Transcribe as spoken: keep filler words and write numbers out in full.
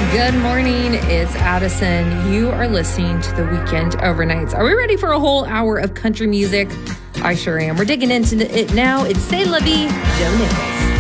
Good morning. It's Addison. You are listening to the Weekend Overnights. Are we ready for a whole hour of country music? I sure am. We're digging into it now. It's C'est La Vie, Joe Nichols.